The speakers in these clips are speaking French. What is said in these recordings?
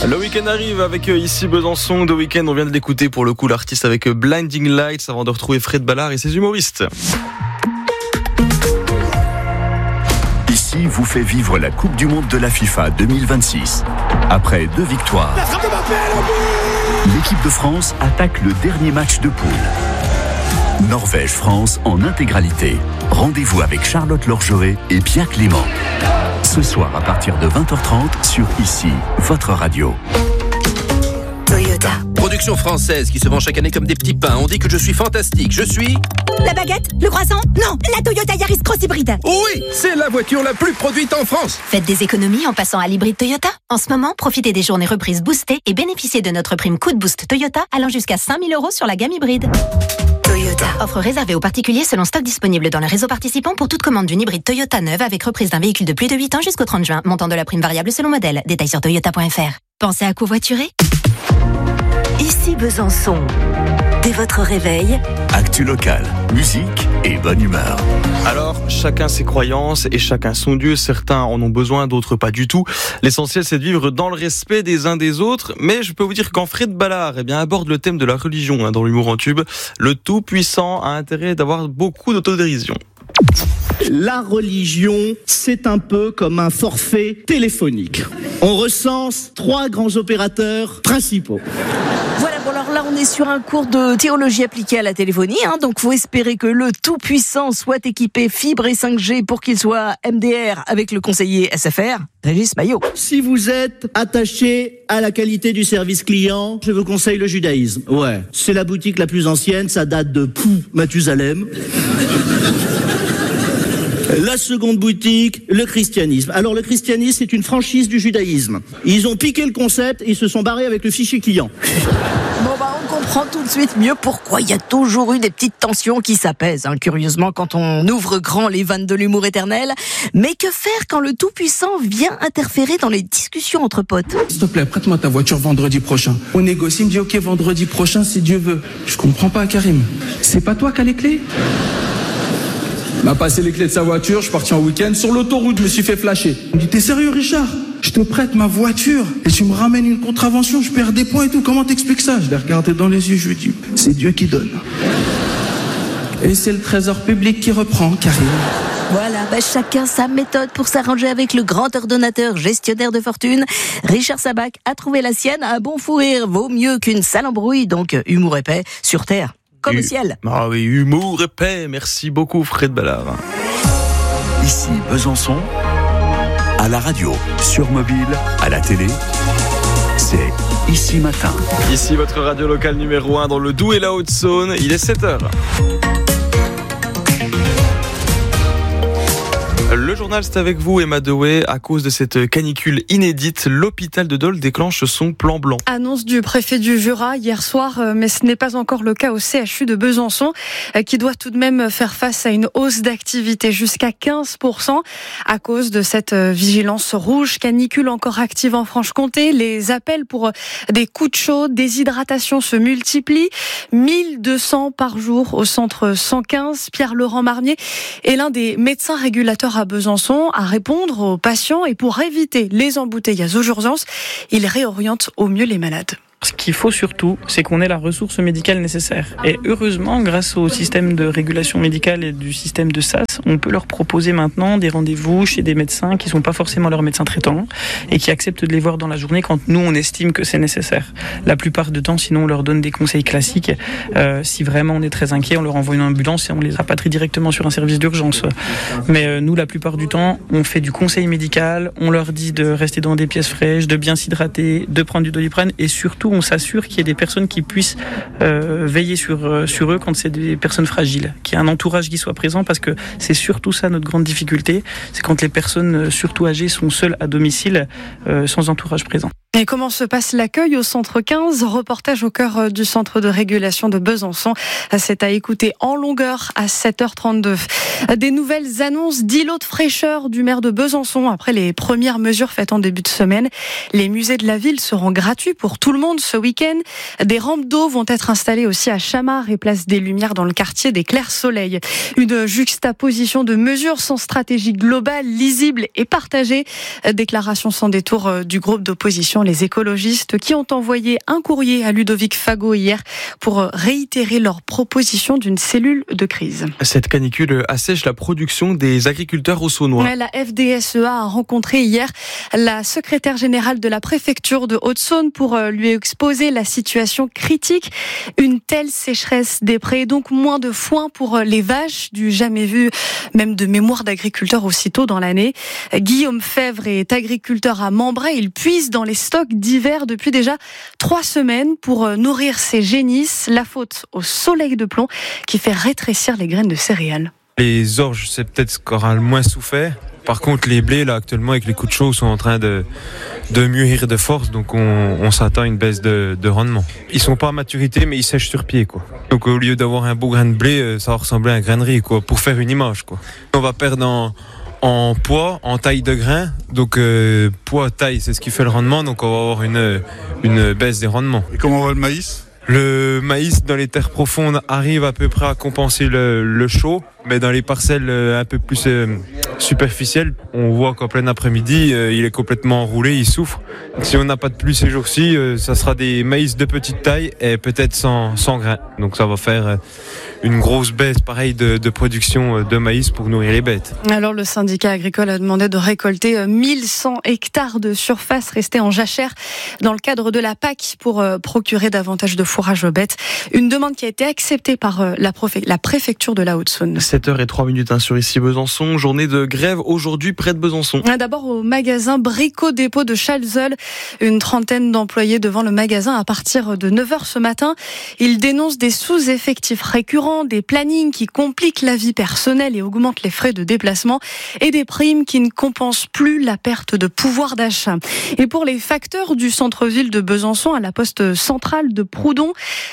Le week-end arrive avec ici Besançon. The Weeknd, on vient de l'écouter pour le coup, l'artiste avec Blinding Lights, avant de retrouver Fred Ballard et ses humoristes. Ici vous fait vivre la Coupe du Monde de la FIFA 2026. Après 2 victoires, l'équipe de France attaque le dernier match de poule. Norvège-France en intégralité. Rendez-vous avec Charlotte Lorgeoret et Pierre Clément. Ce soir à partir de 20h30 sur Ici, votre radio. Toyota. Production française qui se vend chaque année comme des petits pains. On dit que je suis fantastique. Je suis... La baguette? Le croissant? Non, la Toyota Yaris Cross Hybride. Oui, c'est la voiture la plus produite en France. Faites des économies en passant à l'hybride Toyota. En ce moment, profitez des journées reprises boostées et bénéficiez de notre prime Coup de Boost Toyota allant jusqu'à 5 000 € sur la gamme hybride. Toyota. Offre réservée aux particuliers selon stock disponible dans le réseau participant pour toute commande d'une hybride Toyota neuve avec reprise d'un véhicule de plus de 8 ans jusqu'au 30 juin. Montant de la prime variable selon modèle. Détails sur toyota.fr. Pensez à covoiturer? Ici Besançon. Dès votre réveil, Actu local, musique et bonne humeur. Alors, chacun ses croyances et chacun son Dieu. Certains en ont besoin, d'autres pas du tout. L'essentiel, c'est de vivre dans le respect des uns des autres. Mais je peux vous dire quand Fred Ballard aborde le thème de la religion dans l'humour en tube, le Tout-Puissant a intérêt d'avoir beaucoup d'autodérision. La religion, c'est un peu comme un forfait téléphonique. On recense 3 grands opérateurs principaux. Voilà, bon alors là on est sur un cours de théologie appliquée à la téléphonie, donc faut espérer que le Tout-Puissant soit équipé fibre et 5G pour qu'il soit MDR avec le conseiller SFR, Régis Maillot. Si vous êtes attaché à la qualité du service client, je vous conseille le judaïsme. Ouais, c'est la boutique la plus ancienne, ça date de Mathusalem. La seconde boutique, le christianisme. Alors le christianisme, c'est une franchise du judaïsme. Ils ont piqué le concept et ils se sont barrés avec le fichier client. Bon on comprend tout de suite mieux pourquoi il y a toujours eu des petites tensions qui s'apaisent, curieusement quand on ouvre grand les vannes de l'humour éternel. Mais que faire quand le Tout-Puissant vient interférer dans les discussions entre potes? S'il te plaît, prête-moi ta voiture vendredi prochain. On négocie, il me dit ok vendredi prochain si Dieu veut. Je comprends pas Karim. C'est pas toi qui as les clés? Il m'a passé les clés de sa voiture, je suis parti en week-end. Sur l'autoroute, je me suis fait flasher. Il me dit, t'es sérieux Richard? Je te prête ma voiture et tu me ramènes une contravention, je perds des points et tout. Comment t'expliques ça? Je l'ai regardé dans les yeux, je lui ai dit, c'est Dieu qui donne. Et c'est le trésor public qui reprend, Karim. Voilà, chacun sa méthode pour s'arranger avec le grand ordonnateur gestionnaire de fortune. Richard Sabac a trouvé la sienne. Un bon fou rire vaut mieux qu'une sale embrouille, donc humour épais sur terre. Comme au ciel. Ah oui, humour et paix. Merci beaucoup Fred Ballard. Ici Besançon, à la radio, sur mobile, à la télé, c'est Ici Matin. Ici votre radio locale numéro 1 dans le Doubs et la Haute-Saône. Il est 7h. Le journal, c'est avec vous, Emma Dewey. À cause de cette canicule inédite, l'hôpital de Dole déclenche son plan blanc. Annonce du préfet du Jura hier soir, mais ce n'est pas encore le cas au CHU de Besançon, qui doit tout de même faire face à une hausse d'activité jusqu'à 15% à cause de cette vigilance rouge. Canicule encore active en Franche-Comté. Les appels pour des coups de chaud, déshydratation se multiplient. 1200 par jour au centre 115. Pierre-Laurent Marmier est l'un des médecins régulateurs à Besançon à répondre aux patients et pour éviter les embouteillages aux urgences, il réoriente au mieux les malades. Ce qu'il faut surtout, c'est qu'on ait la ressource médicale nécessaire. Et heureusement, grâce au système de régulation médicale et du système de SAS, on peut leur proposer maintenant des rendez-vous chez des médecins qui ne sont pas forcément leurs médecins traitants et qui acceptent de les voir dans la journée quand nous, on estime que c'est nécessaire. La plupart du temps, sinon, on leur donne des conseils classiques. Si vraiment on est très inquiet, on leur envoie une ambulance et on les rapatrie directement sur un service d'urgence. Mais nous, la plupart du temps, on fait du conseil médical, on leur dit de rester dans des pièces fraîches, de bien s'hydrater, de prendre du Doliprane et surtout, on s'assure qu'il y ait des personnes qui puissent veiller sur eux quand c'est des personnes fragiles, qu'il y ait un entourage qui soit présent parce que c'est surtout ça notre grande difficulté, c'est quand les personnes surtout âgées sont seules à domicile sans entourage présent. Et comment se passe l'accueil au centre 15? Reportage au cœur du centre de régulation de Besançon. C'est à écouter en longueur à 7h32. Des nouvelles annonces d'îlots de fraîcheur du maire de Besançon après les premières mesures faites en début de semaine. Les musées de la ville seront gratuits pour tout le monde ce week-end. Des rampes d'eau vont être installées aussi à Chamard et place des Lumières dans le quartier des Clairs-Soleil. Une juxtaposition de mesures sans stratégie globale, lisible et partagée. Déclaration sans détour du groupe d'opposition associations, les écologistes, qui ont envoyé un courrier à Ludovic Fagot hier pour réitérer leur proposition d'une cellule de crise. Cette canicule assèche la production des agriculteurs au Saulnois. Ouais, la FDSEA a rencontré hier la secrétaire générale de la préfecture de Haute-Saône pour lui exposer la situation critique. Une telle sécheresse des prés, donc moins de foin pour les vaches, du jamais vu, même de mémoire d'agriculteurs aussitôt dans l'année. Guillaume Fèvre est agriculteur à Membray. Il puise dans les stocks d'hiver depuis déjà 3 semaines pour nourrir ses génisses. La faute au soleil de plomb qui fait rétrécir les graines de céréales. Les orges, c'est peut-être ce qu'aura le moins souffert. Par contre, les blés, là, actuellement, avec les coups de chaud, sont en train de mûrir de force. Donc, on s'attend à une baisse de rendement. Ils sont pas à maturité, mais ils sèchent sur pied, quoi. Donc, au lieu d'avoir un beau grain de blé, ça va ressembler à un grain de riz, quoi, pour faire une image, quoi. On va perdre en poids, en taille de grain. Donc, poids, taille, c'est ce qui fait le rendement. Donc, on va avoir une baisse des rendements. Et comment va le maïs ? Le maïs dans les terres profondes arrive à peu près à compenser le chaud, mais dans les parcelles un peu plus superficielles, on voit qu'en plein après-midi, il est complètement enroulé, il souffre. Si on n'a pas de pluie ces jours-ci, ça sera des maïs de petite taille et peut-être sans grains. Donc ça va faire une grosse baisse pareil de production de maïs pour nourrir les bêtes. Alors le syndicat agricole a demandé de récolter 1100 hectares de surface restés en jachère dans le cadre de la PAC pour procurer davantage de fourrage aux bêtes. Une demande qui a été acceptée par la préfecture de la Haute-Saône. 7h03 sur ici Besançon. Journée de grève aujourd'hui près de Besançon. D'abord au magasin Brico Dépôt de Chalzeul. Une trentaine d'employés devant le magasin à partir de 9h ce matin. Ils dénoncent des sous-effectifs récurrents, des plannings qui compliquent la vie personnelle et augmentent les frais de déplacement et des primes qui ne compensent plus la perte de pouvoir d'achat. Et pour les facteurs du centre-ville de Besançon, à la poste centrale de Proudhon,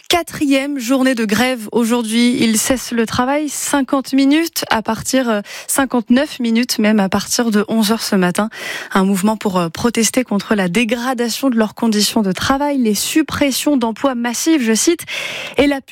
4e journée de grève aujourd'hui. Ils cessent le travail 59 minutes même à partir de 11h ce matin. Un mouvement pour protester contre la dégradation de leurs conditions de travail, les suppressions d'emplois massifs, je cite, et la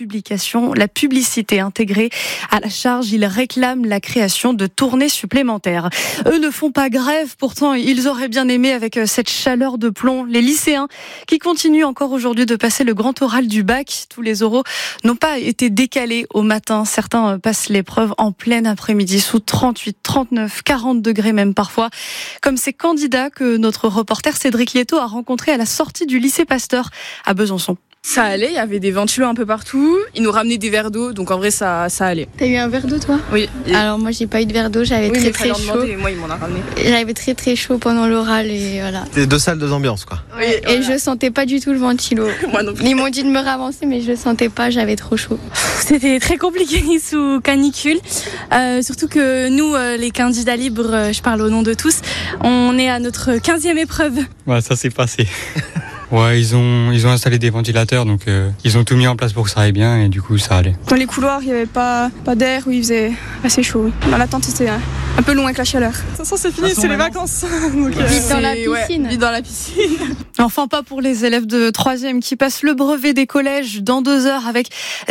publicité intégrée à la charge. Ils réclament la création de tournées supplémentaires. Eux ne font pas grève, pourtant ils auraient bien aimé avec cette chaleur de plomb. Les lycéens qui continuent encore aujourd'hui de passer le grand oral du bac. Tous les oraux n'ont pas été décalés au matin. Certains passent l'épreuve en plein après-midi sous 38, 39, 40 degrés même parfois. Comme ces candidats que notre reporter Cédric Lieto a rencontrés à la sortie du lycée Pasteur à Besançon. Ça allait, il y avait des ventilos un peu partout. Ils nous ramenaient des verres d'eau, donc en vrai ça allait. T'as eu un verre d'eau toi ? Oui. Alors moi j'ai pas eu de verre d'eau, j'avais très chaud. Demander, moi ils m'en ont ramené. J'avais très chaud pendant l'oral et voilà. C'était 2 salles, 2 ambiances quoi. Oui, et voilà. Je sentais pas du tout le ventilo. Moi non plus. Ils m'ont dit de me ravancer mais je le sentais pas, j'avais trop chaud. C'était très compliqué sous canicule, surtout que nous les candidats libres, je parle au nom de tous, on est à notre 15e épreuve. Ouais, ça s'est passé. Ouais, ils ont installé des ventilateurs, donc ils ont tout mis en place pour que ça aille bien et du coup ça allait. Dans les couloirs, il n'y avait pas d'air, où il faisait assez chaud. Oui. Dans l'attente, c'était un peu long avec la chaleur. Ça c'est fini, c'est les vacances. Donc, vite dans la piscine. Vite dans la piscine. Enfin, pas pour les élèves de 3e qui passent le brevet des collèges dans 2 heures avec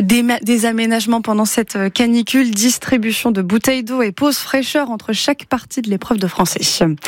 des aménagements pendant cette canicule, distribution de bouteilles d'eau et pause fraîcheur entre chaque partie de l'épreuve de français.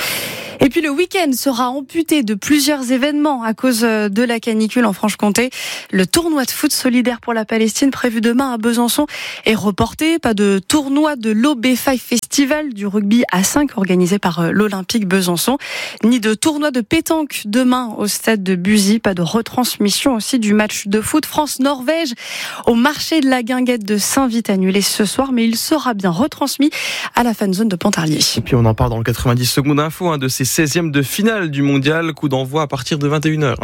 Et puis le week-end sera amputé de plusieurs événements à cause de la canicule en Franche-Comté. Le tournoi de foot solidaire pour la Palestine prévu demain à Besançon est reporté. Pas de tournoi de l'OB5 Festival du rugby à 5 organisé par l'Olympique Besançon, ni de tournoi de pétanque demain au stade de Buzy. Pas de retransmission aussi du match de foot France-Norvège au marché de la Guinguette de Saint-Vite annulé ce soir, mais il sera bien retransmis à la fanzone de Pontarlier. Et puis on en parle dans le 90 secondes info de ces 16e de finale du mondial, coup d'envoi à partir de 21h.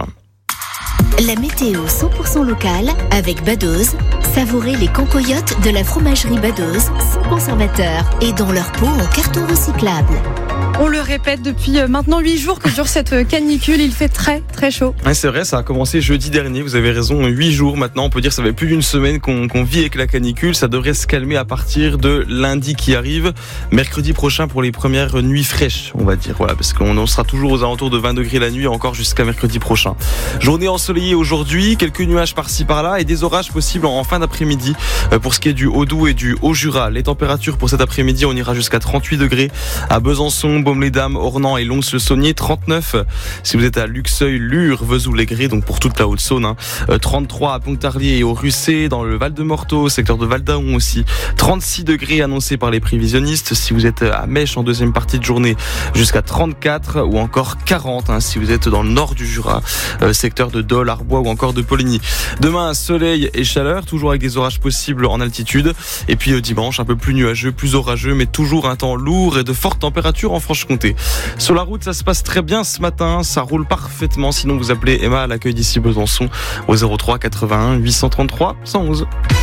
La météo 100% locale avec Badoz. Savourez les cancoyotes de la fromagerie Badoz, sans conservateur et dans leur pot en carton recyclable. On le répète depuis maintenant 8 jours que dure cette canicule, il fait très très chaud. Ouais, c'est vrai, ça a commencé jeudi dernier, vous avez raison, 8 jours maintenant, on peut dire que ça fait plus d'une semaine qu'on vit avec la canicule, ça devrait se calmer à partir de lundi qui arrive, mercredi prochain pour les premières nuits fraîches, on va dire, voilà, parce qu'on sera toujours aux alentours de 20 degrés la nuit, encore jusqu'à mercredi prochain. Journée ensoleillée aujourd'hui, quelques nuages par-ci par-là et des orages possibles en fin d'après-midi. après-midi. Pour ce qui est du Haut-Doubs et du Haut-Jura, les températures pour cet après-midi, on ira jusqu'à 38 degrés à Besançon, Baume-les-Dames, Ornans et Lons-le-Saunier, 39. Si vous êtes à Luxeuil, Lure, Vesoul-les-Grès, donc pour toute la Haute-Saône, 33 à Pontarlier et au Russé, dans le Val-de-Morteau, secteur de Val-d'Aon aussi, 36 degrés annoncés par les prévisionnistes. Si vous êtes à Mèche en deuxième partie de journée, jusqu'à 34 ou encore 40 si vous êtes dans le nord du Jura, secteur de Dole, Arbois ou encore de Poligny. Demain, soleil et chaleur, toujours avec des orages possibles en altitude. Et puis dimanche, un peu plus nuageux, plus orageux, mais toujours un temps lourd et de fortes températures en Franche-Comté. Sur la route, ça se passe très bien ce matin, ça roule parfaitement. Sinon, vous appelez Emma à l'accueil d'ici Besançon au 03 81 833 111.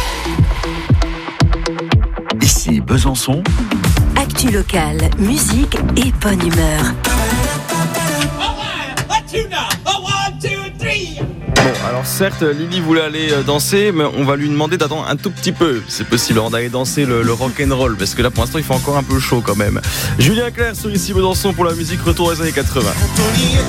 Ici Besançon. Actu locale, musique et bonne humeur. Bon, alors certes, Lily voulait aller danser, mais on va lui demander d'attendre un tout petit peu. C'est possible d'aller danser le rock'n'roll, parce que là, pour l'instant, il fait encore un peu chaud quand même. Julien Clerc sur Ici Besançon pour la musique retour aux années 80.